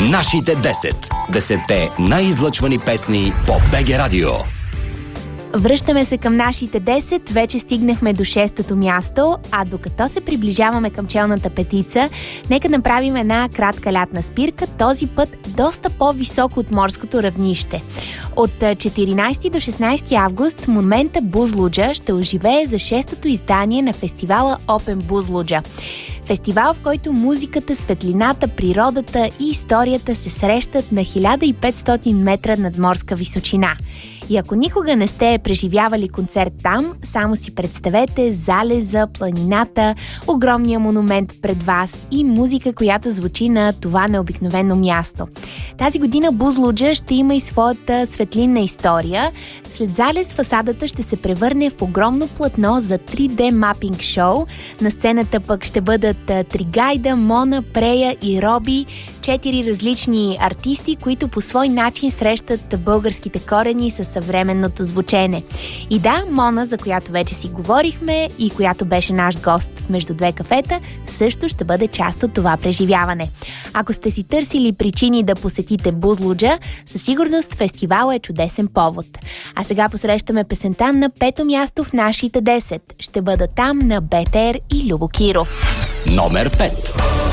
Нашите 10. 10 най-излъчвани песни по БГ Радио. Връщаме се към нашите 10, вече стигнахме до 6-то място, а докато се приближаваме към челната петица, нека направим една кратка лятна спирка, този път доста по-високо от морското равнище. От 14 до 16 август монумента Бузлуджа ще оживее за 6-то издание на фестивала Open Бузлуджа. Фестивал, в който музиката, светлината, природата и историята се срещат на 1500 метра надморска височина. И ако никога не сте преживявали концерт там, само си представете залеза, планината, огромния монумент пред вас и музика, която звучи на това необикновено място. Тази година Бузлуджа ще има и своята светлинна история. След залез фасадата ще се превърне в огромно платно за 3D мапинг шоу. На сцената пък ще бъдат Тригайда, Мона, Прея и Роби, 4 различни артисти, които по свой начин срещат българските корени със съвременното звучене. И да, Мона, за която вече си говорихме и която беше наш гост между две кафета, също ще бъде част от това преживяване. Ако сте си търсили причини да посетите Бузлуджа, със сигурност фестивалът е чудесен повод. А сега посрещаме песента на 5-то място в нашите 10. Ще бъда там на БТР и Любо Киров. Номер 5.